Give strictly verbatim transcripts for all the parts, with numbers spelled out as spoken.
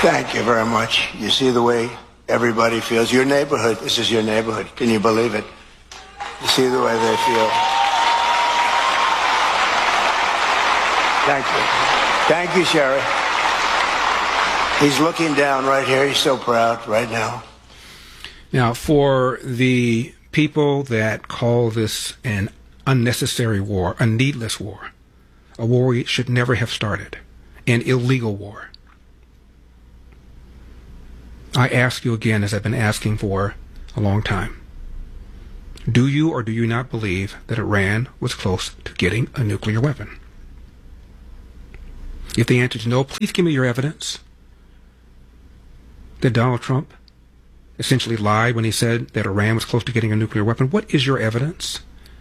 Thank you very much. You see the way everybody feels. Your neighborhood, this is your neighborhood. Can you believe it? You see the way they feel. Thank you. Thank you, Sherry. He's looking down right here. He's so proud right now. Now, for the people that call this an unnecessary war, a needless war, a war we should never have started, an illegal war, I ask you again, as I've been asking for a long time, do you or do you not believe that Iran was close to getting a nuclear weapon? If the answer is no, please give me your evidence that Donald Trump essentially lied when he said that Iran was close to getting a nuclear weapon. What is your evidence?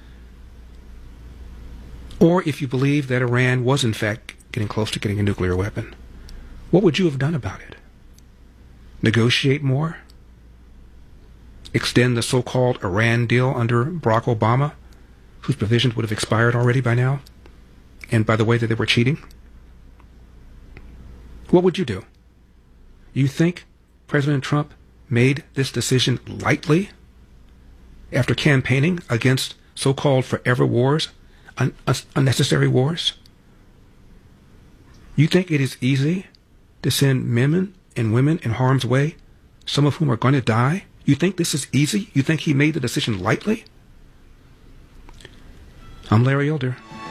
Or if you believe that Iran was in fact getting close to getting a nuclear weapon, what would you have done about it? Negotiate more? Extend the so-called Iran deal under Barack Obama, whose provisions would have expired already by now? And by the way that they were cheating? What would you do? You think President Trump made this decision lightly after campaigning against so-called forever wars, un- unnecessary wars? You think it is easy to send men and women in harm's way, some of whom are going to die? You think this is easy? You think he made the decision lightly? I'm Larry Elder.